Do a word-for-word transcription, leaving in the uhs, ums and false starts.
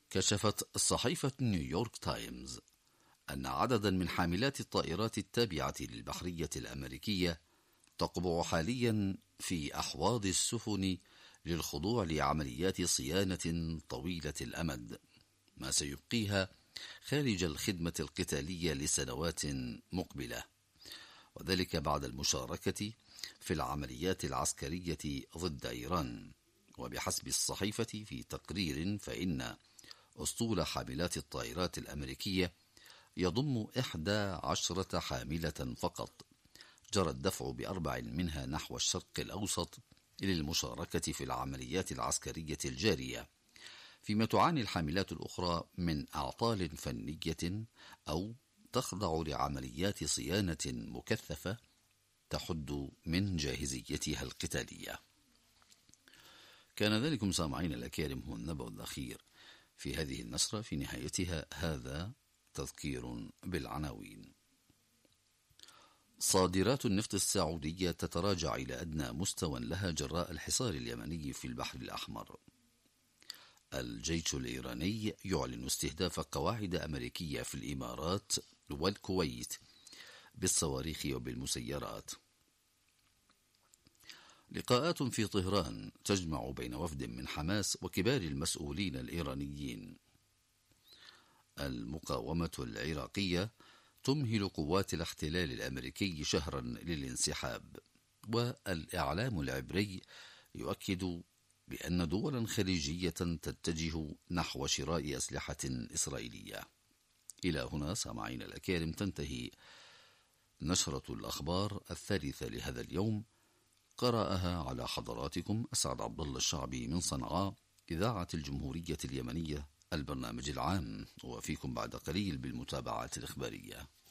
كشفت صحيفة نيويورك تايمز أن عددا من حاملات الطائرات التابعة للبحرية الأمريكية تقبع حاليا في أحواض السفن للخضوع لعمليات صيانة طويلة الأمد، ما سيبقيها خارج الخدمة القتالية لسنوات مقبلة، وذلك بعد المشاركة في العمليات العسكرية ضد إيران. وبحسب الصحيفة في تقرير، فإن أسطول حاملات الطائرات الأمريكية يضم إحدى عشرة حاملة فقط، جرى الدفع بأربع منها نحو الشرق الأوسط للمشاركة في العمليات العسكرية الجارية، فيما تعاني الحاملات الأخرى من أعطال فنية أو تخضع لعمليات صيانة مكثفة تحد من جاهزيتها القتالية. كان ذلكم سامعين الأكارم هو النبأ الأخير في هذه النشرة، في نهايتها هذا تذكير بالعناوين. صادرات النفط السعودية تتراجع إلى أدنى مستوى لها جراء الحصار اليمني في البحر الأحمر. الجيش الإيراني يعلن استهداف قواعد أمريكية في الإمارات والكويت بالصواريخ وبالمسيرات. لقاءات في طهران تجمع بين وفد من حماس وكبار المسؤولين الإيرانيين. المقاومة العراقية تمهل قوات الاحتلال الأمريكي شهرا للانسحاب. والإعلام العبري يؤكد بأن دولا خليجية تتجه نحو شراء أسلحة إسرائيلية. إلى هنا سامعين الأكارم تنتهي نشرة الأخبار الثالثة لهذا اليوم، قرأها على حضراتكم أسعد عبد الله الشعبي من صنعاء، إذاعة الجمهورية اليمنية، البرنامج العام، وفيكم بعد قليل بالمتابعات الإخبارية.